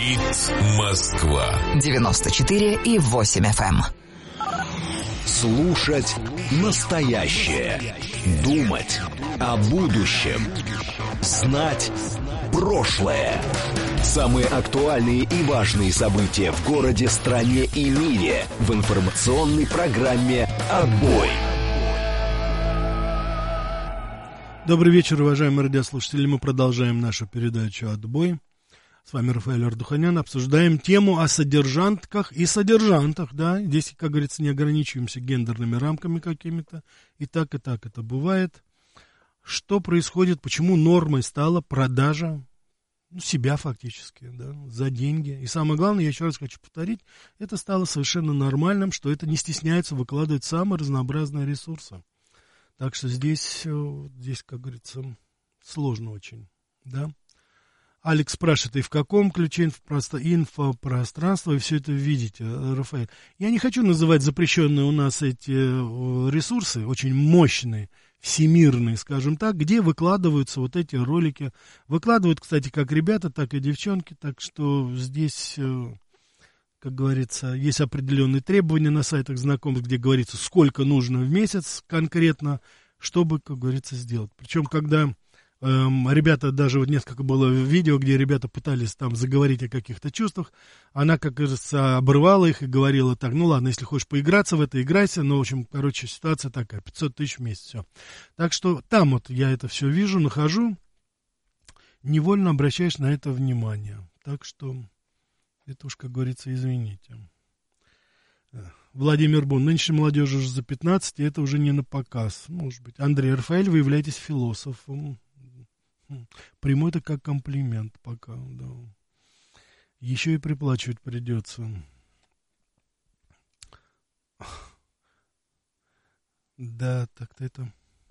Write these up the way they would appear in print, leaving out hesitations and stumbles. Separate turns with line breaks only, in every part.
Говорит Москва.
94,8 FM.
Слушать настоящее. Думать о будущем. Знать прошлое. Самые актуальные и важные события в городе, стране и мире в информационной программе «Отбой».
Добрый вечер, уважаемые радиослушатели. Мы продолжаем нашу передачу «Отбой». С вами Рафаэль Ардуханян. Обсуждаем тему о содержантках и содержантах. Да? Здесь, как говорится, не ограничиваемся гендерными рамками какими-то. И так это бывает. Что происходит, почему нормой стала продажа себя фактически, да, за деньги. И самое главное, я еще раз хочу повторить, это стало совершенно нормальным, что это не стесняется выкладывать самые разнообразные ресурсы. Так что здесь, как говорится, сложно очень, да. Алекс спрашивает, и в каком ключе инфопространства вы все это видите, Рафаэль? Я не хочу называть запрещенные у нас эти ресурсы, очень мощные, всемирные, скажем так, где выкладываются вот эти ролики. Выкладывают, кстати, как ребята, так и девчонки, так что здесь, как говорится, есть определенные требования на сайтах знакомств, где говорится, сколько нужно в месяц конкретно, чтобы, как говорится, сделать. Причем, когда ребята, даже вот несколько было видео, где ребята пытались там заговорить о каких-то чувствах, она, как говорится, обрывала их и говорила так, ну ладно, если хочешь поиграться в это, играйся, но, в общем, короче, ситуация такая, 500 тысяч в месяц, все. Так что там вот я это все вижу, нахожу, невольно обращаешь на это внимание. Так что это уж, как говорится, извините. Владимир Бун, нынешняя молодежь уже за 15, и это уже не на показ, может быть. Андрей Рафаэль, вы являетесь философом. Приму это как комплимент пока, да. Еще и приплачивать придется. Да, так-то это...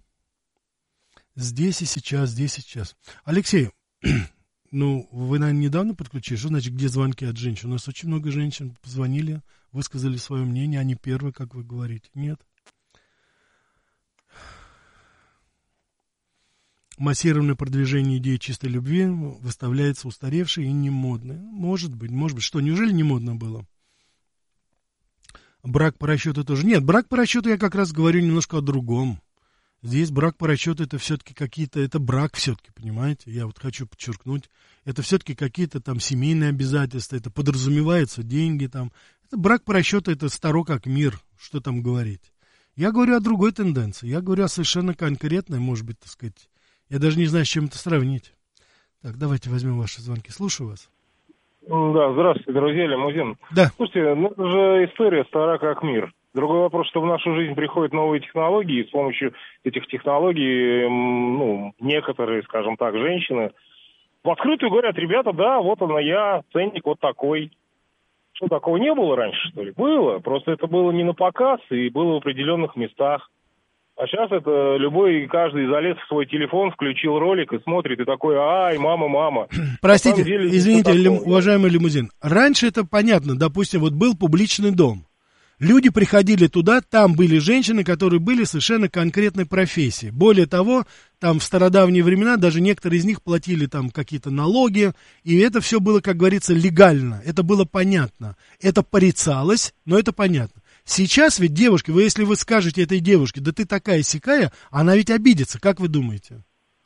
Здесь и сейчас. Алексей, ну, вы, наверное, недавно подключились. Что значит, где звонки от женщин? У нас очень много женщин позвонили, высказали свое мнение. Они первые, как вы говорите. Нет? Массированное продвижение идеи чистой любви выставляется устаревшей и немодной. Может быть. Что, неужели не модно было? Брак по расчету тоже. Нет, брак по расчету я как раз говорю немножко о другом. Здесь брак по расчету это все-таки какие-то, это брак все-таки, понимаете? Я вот хочу подчеркнуть. Это все-таки какие-то там семейные обязательства, это подразумеваются деньги там. Это брак по расчету, это старо как мир, что там говорить. Я говорю о другой тенденции, я говорю о совершенно конкретной, может быть, так сказать, я даже не знаю, с чем это сравнить. Так, давайте возьмем ваши звонки. Слушаю вас.
Да, здравствуйте, друзья, Лимузин.
Да.
Слушайте, ну это же история стара как мир. Другой вопрос, что в нашу жизнь приходят новые технологии, и с помощью этих технологий, ну, некоторые, скажем так, женщины в открытую говорят, ребята, да, вот она я, ценник вот такой. Что, такого не было раньше, что ли? Было, просто это было не на показ и было в определенных местах. А сейчас это любой, каждый залез в свой телефон, включил ролик и смотрит, и такой, ай, мама.
Простите, извините, уважаемый Лимузин. Раньше это понятно, допустим, вот был публичный дом. Люди приходили туда, там были женщины, которые были совершенно конкретной профессии. Более того, там в стародавние времена даже некоторые из них платили там какие-то налоги, и это все было, как говорится, легально, это было понятно. Это порицалось, но это понятно. Сейчас ведь девушки, если вы скажете этой девушке, да ты такая-сякая, она ведь обидится, как вы думаете?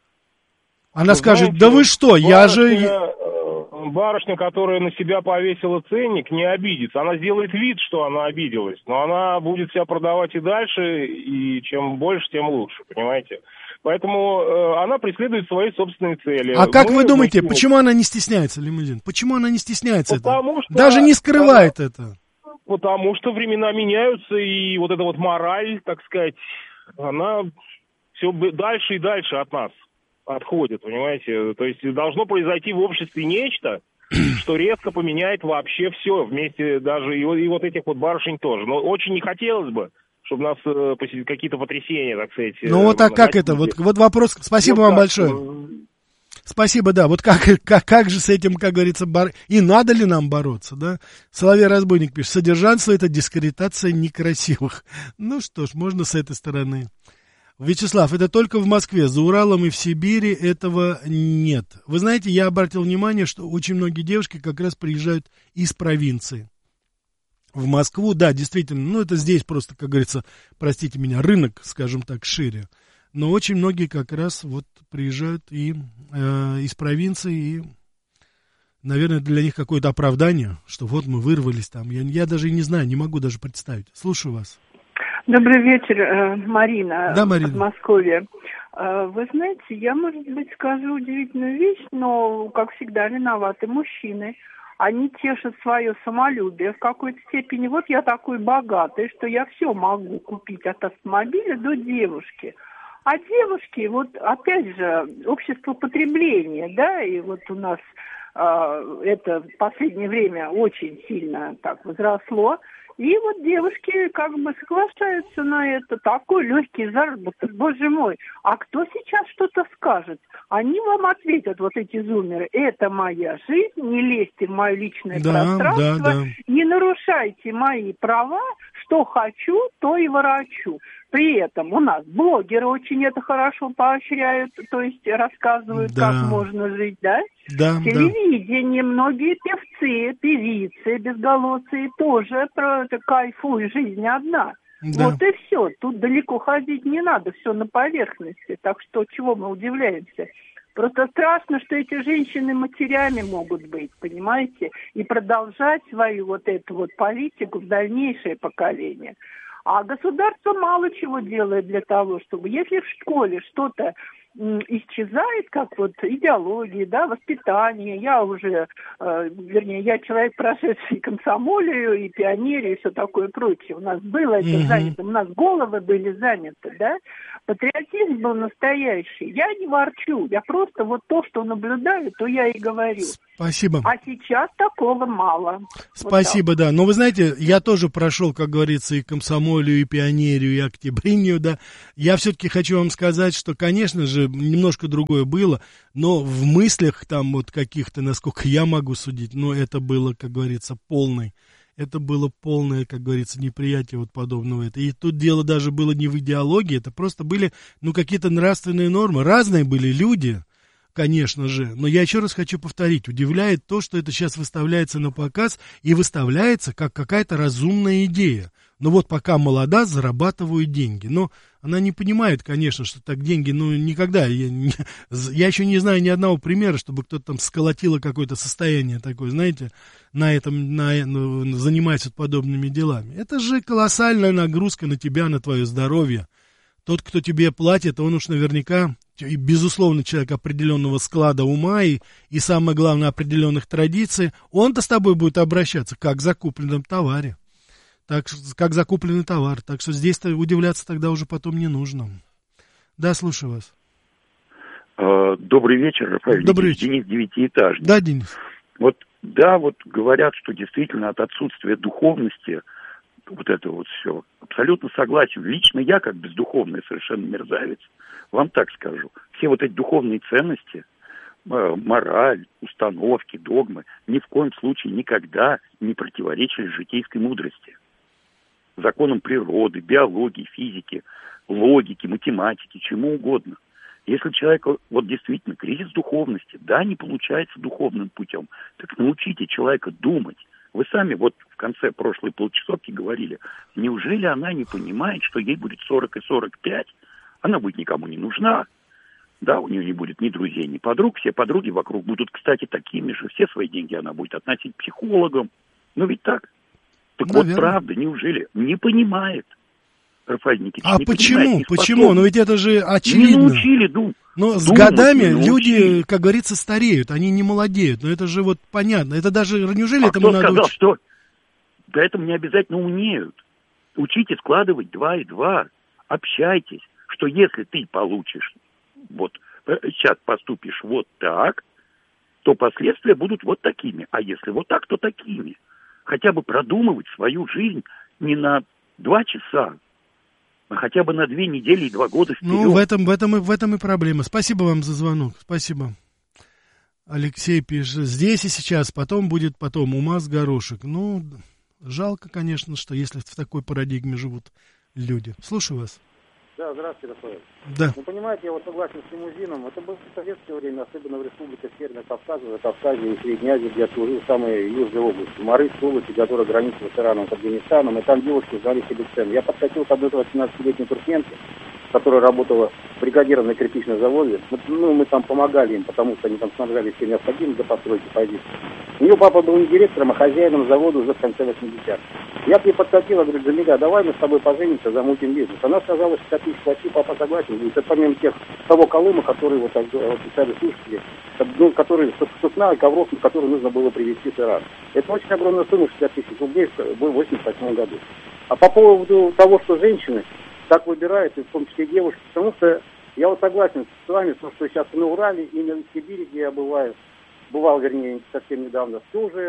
Она скажет, да вы что, я же...
Барышня, которая на себя повесила ценник, не обидится. Она сделает вид, что она обиделась, но она будет себя продавать и дальше, и чем больше, тем лучше, понимаете? Поэтому она преследует свои собственные цели.
А как вы думаете, почему она не стесняется, Лимузин? Почему она не стесняется
потому
этого?
Что
даже не скрывает это.
Потому что времена меняются, и вот эта вот мораль, так сказать, она все дальше и дальше от нас отходит, понимаете? То есть должно произойти в обществе нечто, что резко поменяет вообще все, вместе даже и вот этих вот барышень тоже. Но очень не хотелось бы, чтобы у нас какие-то потрясения, так сказать.
Ну вот а как это? Вот вопрос, спасибо вам большое. Спасибо, да. Вот как же с этим, как говорится, и надо ли нам бороться, да? Соловей-разбойник пишет, содержанство — это дискредитация некрасивых. Ну что ж, можно с этой стороны. Вячеслав, это только в Москве, за Уралом и в Сибири этого нет. Вы знаете, я обратил внимание, что очень многие девушки как раз приезжают из провинции в Москву. Да, действительно, ну это здесь просто, как говорится, простите меня, рынок, скажем так, шире. Но очень многие как раз вот приезжают и из провинции, и, наверное, для них какое-то оправдание, что вот мы вырвались там. Я даже не знаю, не могу даже представить. Слушаю вас.
Добрый вечер, Марина,
да, Марина.
Подмосковье. Вы знаете, я, может быть, скажу удивительную вещь, но, как всегда, виноваты мужчины. Они тешат свое самолюбие в какой-то степени. Вот я такой богатый, что я все могу купить от автомобиля до девушки. А девушки, вот опять же, общество потребления, да, и вот у нас это в последнее время очень сильно так возросло. И вот девушки как бы соглашаются на это. Такой легкий заработок, боже мой. А кто сейчас что-то скажет? Они вам ответят, вот эти зумеры. Это моя жизнь, не лезьте в мое личное пространство, да. Не нарушайте мои права, что хочу, то и ворочу. При этом у нас блогеры очень это хорошо поощряют, то есть рассказывают, да. Как можно жить, да?
Да,
телевидение, да. Многие певцы, певицы, безголосые тоже кайфуют, жизнь одна. Да. Вот и все, тут далеко ходить не надо, все на поверхности, так что чего мы удивляемся? Просто страшно, что эти женщины матерями могут быть, понимаете, и продолжать свою вот эту вот политику в дальнейшее поколение. А государство мало чего делает для того, чтобы, если в школе что-то исчезает, как вот идеология, да, воспитание, я уже, я человек, прошедший комсомолию и пионерию и все такое прочее. У нас было это занято, у нас головы были заняты, да, патриотизм был настоящий. Я не ворчу, я просто вот то, что наблюдаю, то я и говорю.
Спасибо.
А сейчас такого мало.
Спасибо,
вот
да. Но вы знаете, я тоже прошел, как говорится, и комсомолию, и пионерию, и октябринию, да. Я все-таки хочу вам сказать, что, конечно же, немножко другое было, но в мыслях там вот каких-то, насколько я могу судить, но это было, как говорится, полное, как говорится, неприятие вот подобного. И тут дело даже было не в идеологии, это просто были, какие-то нравственные нормы. Разные были люди, конечно же, но я еще раз хочу повторить, удивляет то, что это сейчас выставляется на показ и выставляется как какая-то разумная идея. Но вот пока молода, зарабатываю деньги. Но она не понимает, конечно, что так деньги, никогда. Я еще не знаю ни одного примера, чтобы кто-то там сколотило какое-то состояние такое, знаете, занимается подобными делами. Это же колоссальная нагрузка на тебя, на твое здоровье. Тот, кто тебе платит, он уж наверняка, и, безусловно, человек определенного склада ума и самое главное, определенных традиций, он-то с тобой будет обращаться как в закупленном товаре. Как закупленный товар. Так что здесь-то удивляться тогда уже потом не нужно. Да, слушаю вас.
Добрый вечер, Рафаэль.
Добрый вечер.
Денис, девятиэтажный.
Да, Денис.
Вот говорят, что действительно от отсутствия духовности вот это вот все. Абсолютно согласен. Лично я, как бездуховный совершенно мерзавец, вам так скажу. Все вот эти духовные ценности, мораль, установки, догмы ни в коем случае никогда не противоречили житейской мудрости. Законам природы, биологии, физики, логики, математики, чему угодно. Если у человека действительно кризис духовности, не получается духовным путем, так научите человека думать. Вы сами в конце прошлой полчасовки говорили, неужели она не понимает, что ей будет 40 и 45, она будет никому не нужна, да, у нее не будет ни друзей, ни подруг, все подруги вокруг будут, кстати, такими же, все свои деньги она будет относить к психологам, ведь так? Так наверное. Вот правда, неужели не понимает Рафаэль Никитич?
А почему? Почему? Ведь это же очевидно.
Не научили думать.
Но с годами люди, как говорится, стареют, они не молодеют. Но это же понятно. Это даже, неужели этому надо учить?
Что поэтому не обязательно умеют. Учите складывать 2 и 2. Общайтесь, что если ты получишь, сейчас поступишь вот так, то последствия будут вот такими. А если вот так, то такими. Хотя бы продумывать свою жизнь не на 2 часа, а хотя бы на 2 недели и 2 года вперед.
В этом и проблема. Спасибо вам за звонок. Спасибо. Алексей пишет, здесь и сейчас, потом ума с горошек. Жалко, конечно, что если в такой парадигме живут люди. Слушаю вас.
Да, здравствуйте, Рафаэль.
Да.
Ну, понимаете, я вот согласен с лимузином. Это было в советское время, особенно в республике Северная Кавказа, Кавказе и Средней Азии, где я служил в самой южной области. Марысь, области, которая граничит с Ираном, с Афганистаном, и там девушки знали себе цену. Я подкатил к одной 18-летней туркменке, которая работала бригадиром на кирпичном заводе. Мы там помогали им, потому что они там снабжали все необходимым для постройки позиций. У нее папа был не директором, а хозяином завода уже в конце 80-х. Я к ней подкатила, говорю, Джамиля, давай мы с тобой поженимся, замутим бизнес. Она сказала, 60 тысяч плати, папа согласен. Говорит, это помимо того Колыма, который вот писали слушатели, который сукна и ковров, который нужно было привезти с Ирана. Это очень огромная сумма, 60 тысяч рублей в 1988 году. А по поводу того, что женщины так выбирают, и в том числе девушки, потому что я вот согласен с вами, что сейчас на Урале, именно в Сибири, где я бывал, вернее, совсем недавно,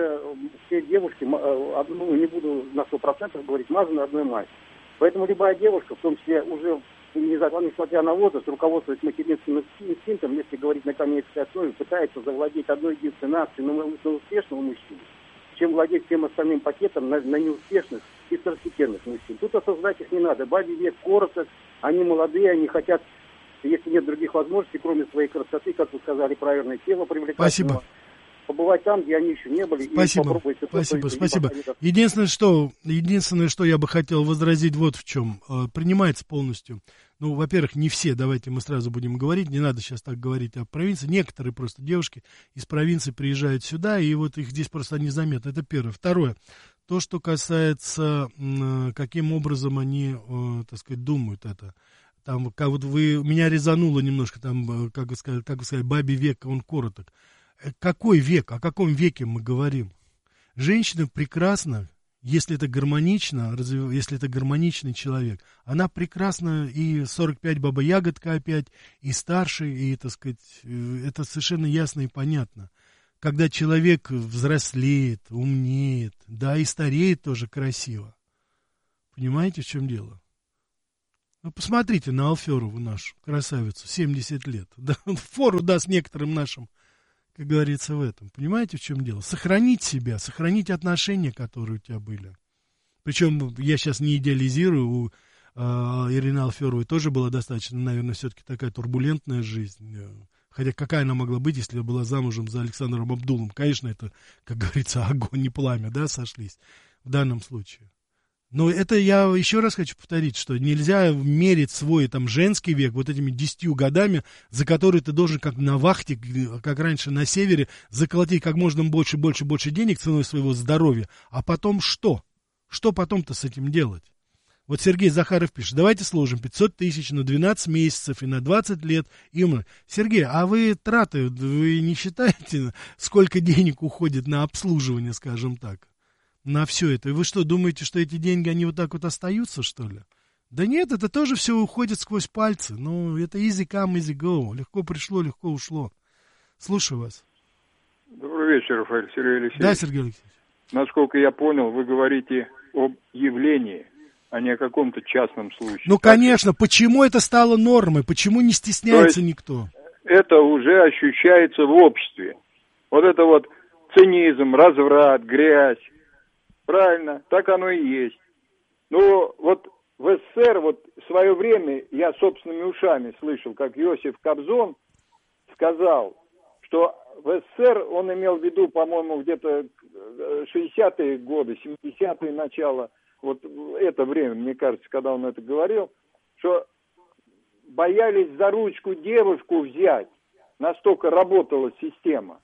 все девушки, не буду на 100% говорить, мазаны одной мазью. Поэтому любая девушка, в том числе уже, несмотря на возраст, руководствуясь материнским инстинктом, если говорить на коммерческой основе, пытается завладеть одной единственной акцией на успешного мужчину, чем владеть всем остальным пакетом на неуспешных и второстепенных мужчин. Тут осуждать их не надо. Бабий век короток, они молодые, они хотят, если нет других возможностей, кроме своей красоты, как вы сказали, правильное тело привлекательного.
Спасибо.
Побывать там, где они еще не были.
Спасибо. Спасибо. Единственное, что я бы хотел возразить вот в чем. Принимается полностью. Ну, во-первых, не все, давайте мы сразу будем говорить, не надо сейчас так говорить о провинции. Некоторые просто девушки из провинции приезжают сюда, и вот их здесь просто незаметно. Это первое. Второе. То, что касается, каким образом они, так сказать, думают это. Там, как вот меня резануло немножко, там, как вы сказали, бабий век, он короток. Какой век? О каком веке мы говорим? Женщина прекрасна, если это гармонично, если это гармоничный человек. Она прекрасна и 45 баба-ягодка опять, и старше, и, так сказать, это совершенно ясно и понятно. Когда человек взрослеет, умнеет, да, и стареет тоже красиво. Понимаете, в чем дело? Ну, посмотрите на Алферову нашу, красавицу, 70 лет. Да, фору даст некоторым нашим, как говорится, в этом. Понимаете, в чем дело? Сохранить себя, сохранить отношения, которые у тебя были. Причем я сейчас не идеализирую, у Ирины Алферовой тоже была достаточно, наверное, все-таки такая турбулентная жизнь. Хотя какая она могла быть, если была замужем за Александром Абдулом? Конечно, это, как говорится, огонь и пламя, да, сошлись в данном случае. Но это я еще раз хочу повторить, что нельзя мерить свой там женский век вот этими 10 годами, за которые ты должен как на вахте, как раньше на севере, заколотить как можно больше денег ценой своего здоровья. А потом что? Что потом-то с этим делать? Вот Сергей Захаров пишет, давайте сложим 500 тысяч на 12 месяцев и на 20 лет. Сергей, а вы траты, вы не считаете, сколько денег уходит на обслуживание, скажем так? На все это. И вы что, думаете, что эти деньги, они вот так вот остаются, что ли? Да нет, это тоже все уходит сквозь пальцы. Ну, это easy come, easy go. Легко пришло, легко ушло. Слушаю вас.
Добрый вечер, Рафаэль, Сергей Алексеевич.
Да, Сергей Алексеевич.
Насколько я понял, вы говорите об явлении, а не о каком-то частном случае.
Ну, конечно. Почему это стало нормой? Почему не стесняется никто?
Это уже ощущается в обществе. Вот это вот цинизм, разврат, грязь. Правильно, так оно и есть. Но вот в СССР, вот в свое время я собственными ушами слышал, как Иосиф Кобзон сказал, что в СССР он имел в виду, по-моему, где-то 60-е годы, 70-е начало, вот это время, мне кажется, когда он это говорил, что боялись за ручку девушку взять, настолько работала система.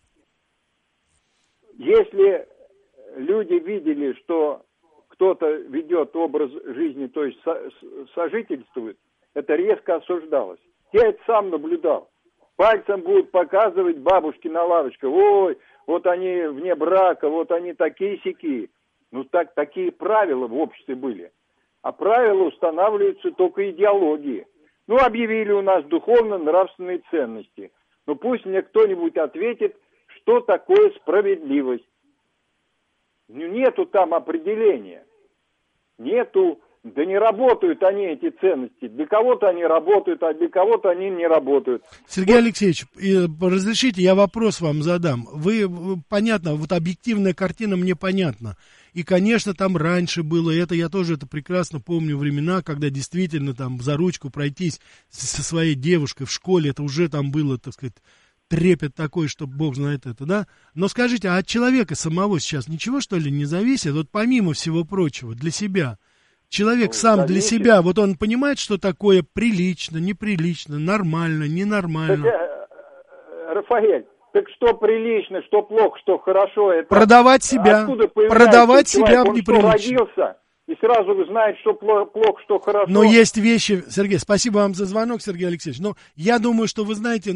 Если люди видели, что кто-то ведет образ жизни, то есть сожительствует, это резко осуждалось. Я это сам наблюдал. Пальцем будут показывать бабушки на лавочках. Ой, вот они вне брака, вот они такие-сякие. Ну, такие правила в обществе были. А правила устанавливаются только идеологией. Ну, объявили у нас духовно-нравственные ценности. Ну, пусть мне кто-нибудь ответит, что такое справедливость. Нету там определения. Нету Да не работают они, эти ценности. Для кого-то они работают, а для кого-то они не работают.
Сергей Алексеевич, разрешите, я вопрос вам задам. Понятно, вот объективная картина мне понятна. И, конечно, там раньше было, я тоже это прекрасно помню, времена, когда действительно там за ручку пройтись со своей девушкой в школе, это уже там было, так сказать, трепет такой, что бог знает это, да? Но скажите, а от человека самого сейчас ничего, что ли, не зависит? Вот помимо всего прочего, для себя. Человек сам для себя, вот он понимает, что такое прилично, неприлично, нормально, ненормально.
Так, Рафаэль, так что прилично, что плохо, что хорошо, это...
Продавать себя, продавать себя в неприлично.
Родился и сразу знает, что плохо, что хорошо.
Но есть вещи, Сергей, спасибо вам за звонок, Сергей Алексеевич, но я думаю, что вы знаете,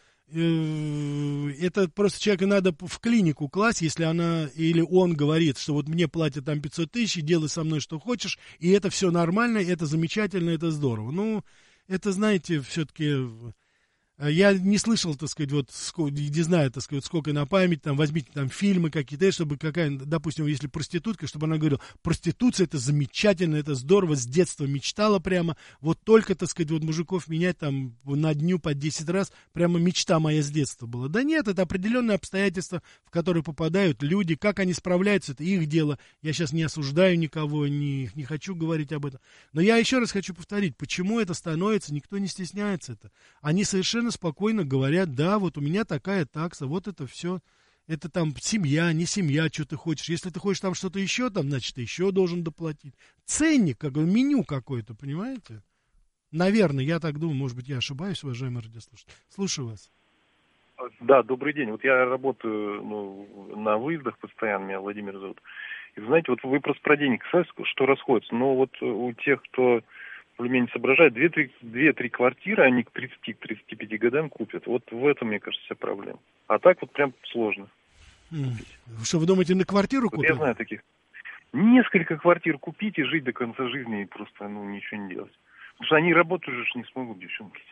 это просто человека надо в клинику класть, если она или он говорит, что вот мне платят там 500 тысяч, делай со мной что хочешь, и это все нормально, это замечательно, это здорово. Ну, это, знаете, все-таки... Я не слышал, так сказать, вот, не знаю, так сказать, сколько на память, там, возьмите там фильмы какие-то, чтобы допустим, если проститутка, чтобы она говорила, проституция это замечательно, это здорово, с детства мечтала прямо, вот только, так сказать, вот мужиков менять там на дню по 10 раз, прямо мечта моя с детства была. Да нет, это определенные обстоятельства, в которые попадают люди, как они справляются, это их дело. Я сейчас не осуждаю никого, не хочу говорить об этом. Но я еще раз хочу повторить, почему это становится, никто не стесняется это. Они совершенно спокойно говорят, да, вот у меня такая такса, вот это все, это там семья, не семья, что ты хочешь. Если ты хочешь там что-то еще, там, значит, ты еще должен доплатить. Ценник, как бы, меню какое-то, понимаете? Наверное, я так думаю, может быть, я ошибаюсь, уважаемый радиослушатель. Слушаю вас.
Да, добрый день. Вот я работаю на выездах постоянно, меня Владимир зовут. И знаете, вот вы просто про денег, что расходится, но вот у тех, кто более-менее соображает, 2-3 квартиры они к 30-35 годам купят. Вот в этом, мне кажется, вся проблема. А так вот прям сложно.
Что, вы думаете, на квартиру купят?
Вот я знаю таких. Несколько квартир купить и жить до конца жизни и просто, ничего не делать. Потому что они работать уже не смогут, девчонки.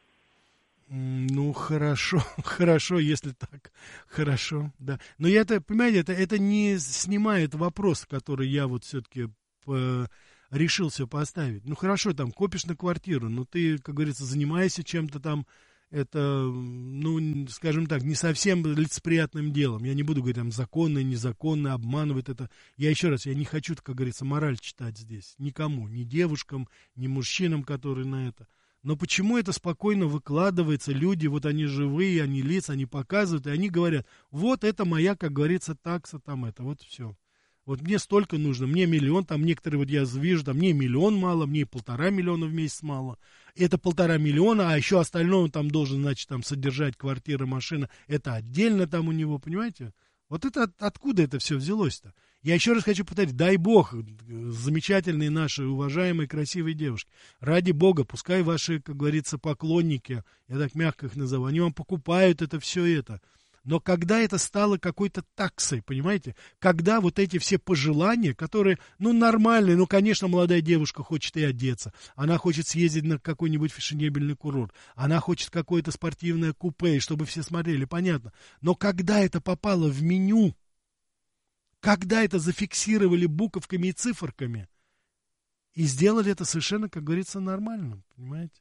Ну, хорошо, если так, хорошо, да. Но понимаете, это не снимает вопрос, который я вот все-таки решился поставить. Ну, хорошо, там, копишь на квартиру, но ты, как говорится, занимаешься чем-то там, это, скажем так, не совсем лицеприятным делом. Я не буду говорить, там, законное, незаконное, обманывает это. Я еще раз, я не хочу, как говорится, мораль читать здесь. Никому, ни девушкам, ни мужчинам, которые на это. Но почему это спокойно выкладывается? Люди, вот они живые, они лица, они показывают, и они говорят, вот это моя, как говорится, такса, там это, вот все. Вот мне столько нужно, мне 1 миллион, там некоторые, вот я вижу, там мне 1 миллион мало, мне 1,5 миллиона в месяц мало. Это 1,5 миллиона, а еще остальное он там должен, значит, там содержать квартира, машина, это отдельно там у него, понимаете? Вот это откуда это все взялось-то? Я еще раз хочу повторить, дай бог, замечательные наши, уважаемые, красивые девушки, ради бога, пускай ваши, как говорится, поклонники, я так мягко их назову, они вам покупают это все это. Но когда это стало какой-то таксой, понимаете? Когда вот эти все пожелания, которые, нормальные, конечно, молодая девушка хочет и одеться, она хочет съездить на какой-нибудь фешенебельный курорт, она хочет какое-то спортивное купе, чтобы все смотрели, понятно. Но когда это попало в меню, когда это зафиксировали буковками и циферками, и сделали это совершенно, как говорится, нормально, понимаете?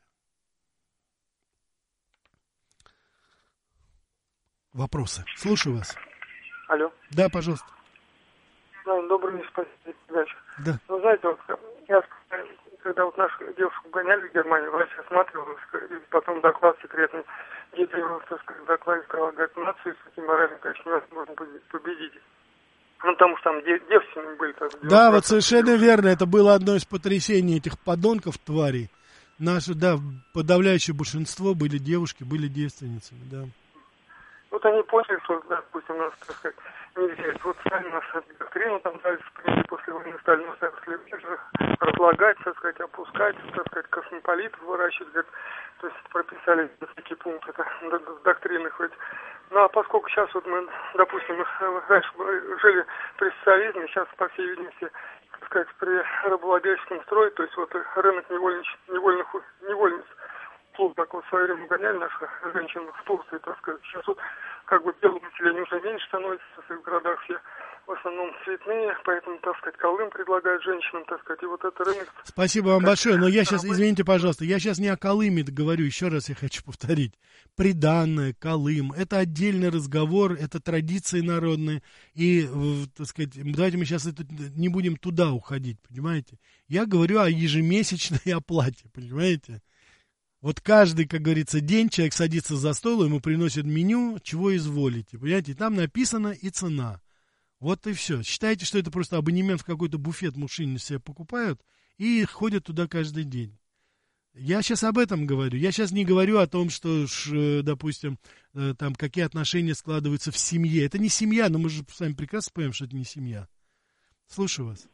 Вопросы. Слушаю вас.
Алло.
Да, пожалуйста.
Добрый вечер.
Да.
Знаете, вот я, когда вот нашу девушку гоняли в Германию, врач осматривал, и потом доклад секретный, где так сказать, доклад сказал, говорит, нацию с этим моральным, конечно, невозможно победить. Потому что там девственные были.
Да, вот совершенно верно. Это было одно из потрясений этих подонков, тварей. Наши, да, подавляющее большинство были девушки, были девственницами, да.
Вот они поняли, что, допустим, нас, так сказать, нельзя. Вот стали нас доктрину там дальше приняли после войны, стали нас разлагать, так сказать, опускать, так сказать, космополитов выращивать, говорит, то есть прописали такие пункты доктрины хоть. Ну, а поскольку сейчас вот мы, допустим, раньше жили при социализме, сейчас, по всей видимости, так сказать, при рабовладельческом строе, то есть вот рынок невольниц, так вот в свое время гоняли наших женщин в Турции, так сказать. Сейчас вот как бы белого населения уже меньше становится в городах все. в основном цветные, поэтому, так сказать, Колым предлагают женщинам, так сказать, и вот это рынок.
Спасибо вам большое, но я сейчас, извините, пожалуйста, я сейчас не о Колыме говорю, еще раз я хочу повторить. Приданное, Колым, это отдельный разговор, это традиции народные, и, так сказать, давайте мы сейчас не будем туда уходить, понимаете? Я говорю о ежемесячной оплате, понимаете? Вот каждый, как говорится, день человек садится за стол, ему приносят меню, чего изволите, понимаете? И там написана и цена. Вот и все. Считайте, что это просто абонемент в какой-то буфет мужчины себе покупают и ходят туда каждый день. Я сейчас об этом говорю. Я сейчас не говорю о том, что, допустим, там какие отношения складываются в семье. Это не семья, но мы же с вами прекрасно понимаем, что это не семья. Слушаю вас.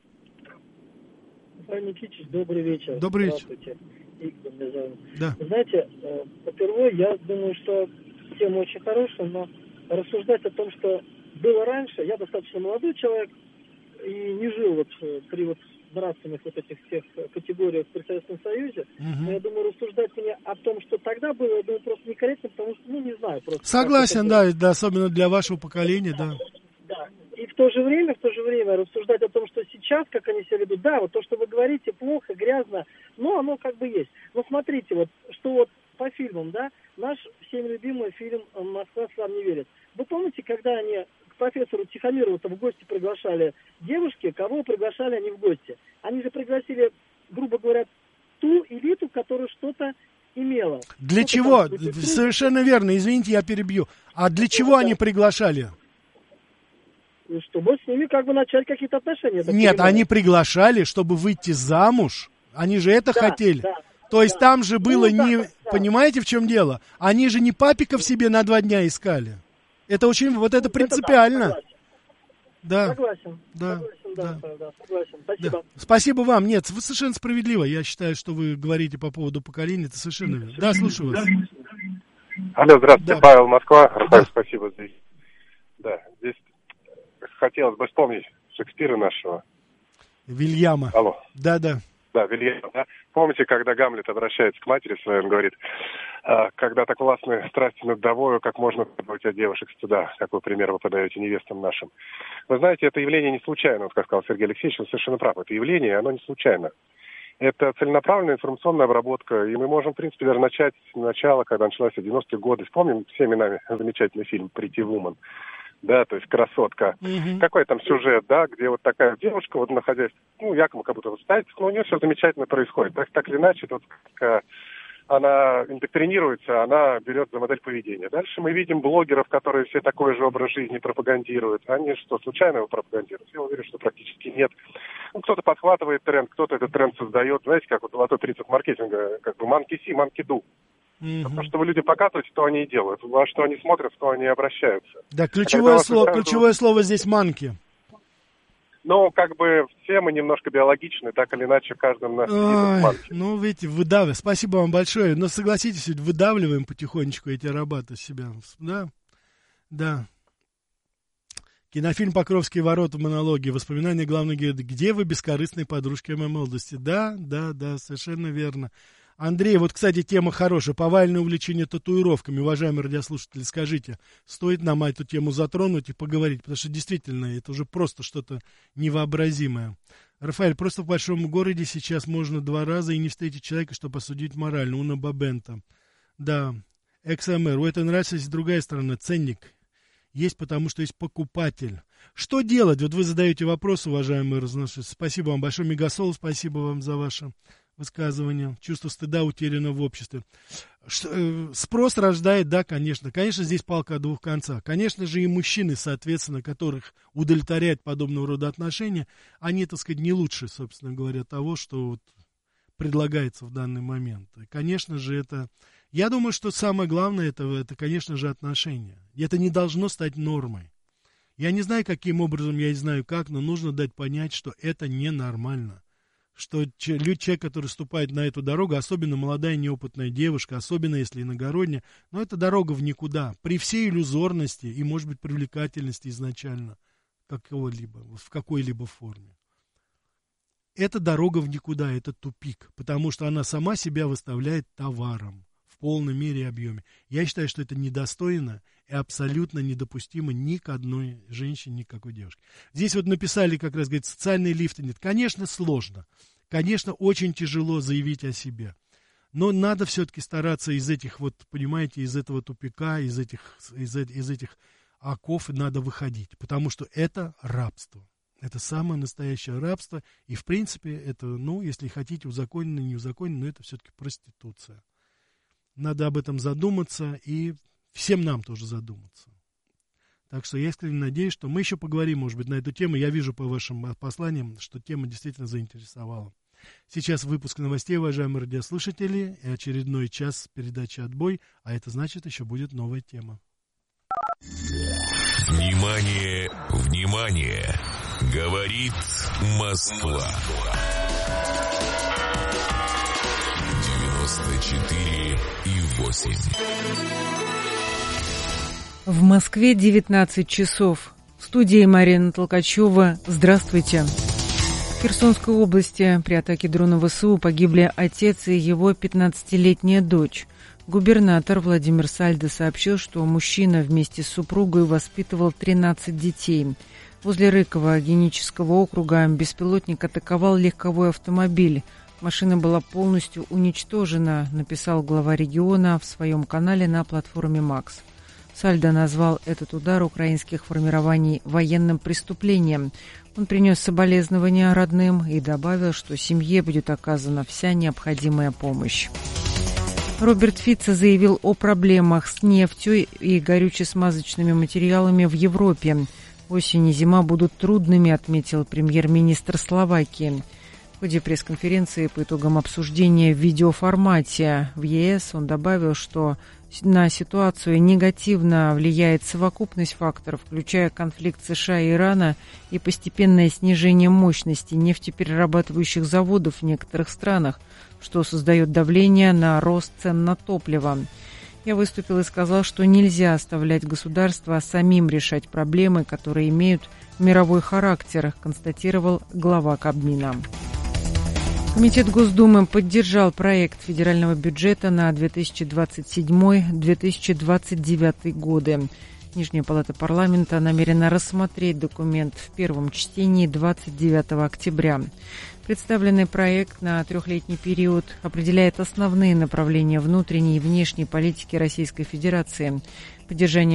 Михаил Никитич, добрый вечер.
Добрый вечер.
Здравствуйте. Игорь меня зовут.
Да.
Вы знаете, по-первых, я думаю, что тема очень хорошая, но рассуждать о том, что было раньше, я достаточно молодой человек и не жил вот при вот нравственных вот этих всех категориях при Советском Союзе, но я думаю, рассуждать мне о том, что тогда было, я думаю, просто некорректно, потому что, не знаю. Просто
согласен, да, особенно для вашего поколения, да.
Да. И в то же время рассуждать о том, что сейчас, как они себя ведут, да, вот то, что вы говорите, плохо, грязно, но оно как бы есть. Но смотрите, вот, что вот по фильмам, да, наш всеми любимый фильм «Москва слезам не верит». Вы помните, когда они к профессору Тихомирову-то в гости приглашали девушки, кого приглашали они в гости? Они же пригласили, грубо говоря, ту элиту, которая что-то имела.
Для чего? Совершенно верно, извините, я перебью. А для чего они приглашали?
Чтобы с ними как бы начать какие-то отношения.
Нет, они приглашали, чтобы выйти замуж. Они же это хотели. Да. То есть там же было Понимаете, в чем дело? Они же не папиков себе на 2 дня искали. Это очень, вот это принципиально. Да.
Согласен.
Да.
Согласен. Спасибо.
Да. Спасибо вам. Нет, вы совершенно справедливо. Я считаю, что вы говорите по поводу поколения. Это совершенно верно. Да, слушаю вас.
Алло, здравствуйте, да. Павел, Москва. Рафаэль, спасибо здесь. Да, здесь хотелось бы вспомнить Шекспира нашего.
Вильяма.
Алло.
Да.
Да, Вильям, да. Помните, когда Гамлет обращается к матери своей, он говорит, когда так властны страсти над вдовою, как можно требовать от девушек стыда? Какой пример вы подаете невестам нашим? Вы знаете, это явление не случайно, вот как сказал Сергей Алексеевич, он совершенно прав. Это явление, оно не случайно. Это целенаправленная информационная обработка, и мы можем, в принципе, даже начать с начала, когда началась 90-е годы. Вспомним всеми нами замечательный фильм «Pretty Woman». Да, то есть красотка. Какой там сюжет, да, где вот такая девушка, вот находясь, якобы как будто воспитательство, но у нее все замечательно происходит. Так или иначе, вот, она индоктринируется, она берет за модель поведения. Дальше мы видим блогеров, которые все такой же образ жизни пропагандируют. Они что, случайно его пропагандируют? Я уверен, что практически нет. Кто-то подхватывает тренд, кто-то этот тренд создает. Знаете, как вот золотой принцип маркетинга, как бы monkey see, monkey do. Потому что вы люди показываете, что они и делают, во что они смотрят, что они обращаются. Да, ключевое
слово здесь манки.
Ну, как бы все мы немножко биологичны, так или иначе, в каждом нас манки.
Ну, видите, выдавливаем. Спасибо вам большое. Но согласитесь, ведь выдавливаем потихонечку эти рабаты из себя. Да. Кинофильм «Покровские ворота» в монологе. Воспоминания главной героини. Где вы, бескорыстные подружки моей молодости? Да, совершенно верно. Андрей, вот, кстати, тема хорошая. Повальное увлечение татуировками. Уважаемые радиослушатели, скажите, стоит нам эту тему затронуть и поговорить? Потому что действительно это уже просто что-то невообразимое. Рафаэль, просто в большом городе сейчас можно 2 раза и не встретить человека, чтобы осудить морально. Уна Бабента. Да, XMR. У этого нравится, есть другая сторона. Ценник. Есть, потому что есть покупатель. Что делать? Вот вы задаете вопрос, уважаемые разносчики. Спасибо вам большое. Мегасол, спасибо вам за ваше высказывание. Чувство стыда утеряно в обществе. Спрос рождает, да, конечно. Конечно, здесь палка о 2 концах. Конечно же, и мужчины, соответственно, которых удовлетворяют подобного рода отношения, они, так сказать, не лучше, собственно говоря, того, что вот предлагается в данный момент. И, конечно же, это... Я думаю, что самое главное, это, конечно же, отношения. И это не должно стать нормой. Я не знаю, каким образом, я не знаю как, но нужно дать понять, что это ненормально. Что человек, который ступает на эту дорогу, особенно молодая неопытная девушка, особенно если иногородняя, но это дорога в никуда, при всей иллюзорности и, может быть, привлекательности изначально в какой-либо форме. Это дорога в никуда, это тупик, потому что она сама себя выставляет товаром в полной мере и объеме. Я считаю, что это недостойно и абсолютно недопустимо ни к одной женщине, ни к какой девушке. Здесь вот написали, как раз, говорит, социальные лифты нет. Конечно, сложно. Конечно, очень тяжело заявить о себе. Но надо все-таки стараться из этих, вот, понимаете, из этого тупика, из этих оков надо выходить. Потому что это рабство. Это самое настоящее рабство. И, в принципе, это, ну, если хотите, узаконено, не узаконено, но это все-таки проституция. Надо об этом задуматься и всем нам тоже задуматься. Так что я искренне надеюсь, что мы еще поговорим, может быть, на эту тему. Я вижу по вашим посланиям, что тема действительно заинтересовала. Сейчас выпуск новостей, уважаемые радиослушатели, и очередной час передачи «Отбой», а это значит, еще будет новая тема.
Внимание, внимание! Говорит Москва. 94,8.
В Москве 19 часов. В студии Марина Толкачева. Здравствуйте. В Херсонской области при атаке дрона ВСУ погибли отец и его 15-летняя дочь. Губернатор Владимир Сальдо сообщил, что мужчина вместе с супругой воспитывал 13 детей. Возле Рыкова Генического округа беспилотник атаковал легковой автомобиль. Машина была полностью уничтожена, написал глава региона в своем канале на платформе «Макс». Сальдо назвал этот удар украинских формирований военным преступлением. Он принес соболезнования родным и добавил, что семье будет оказана вся необходимая помощь. Роберт Фицо заявил о проблемах с нефтью и горюче-смазочными материалами в Европе. Осень и зима будут трудными, отметил премьер-министр Словакии. В ходе пресс-конференции по итогам обсуждения в видеоформате в ЕС он добавил, что на ситуацию негативно влияет совокупность факторов, включая конфликт США и Ирана и постепенное снижение мощности нефтеперерабатывающих заводов в некоторых странах, что создает давление на рост цен на топливо. Я выступил и сказал, что нельзя оставлять государство самим решать проблемы, которые имеют мировой характер, констатировал глава Кабмина. Комитет Госдумы поддержал проект федерального бюджета на 2027-2029 годы. Нижняя палата парламента намерена рассмотреть документ в первом чтении 29 октября. Представленный проект на трехлетний период определяет основные направления внутренней и внешней политики Российской Федерации. Поддержание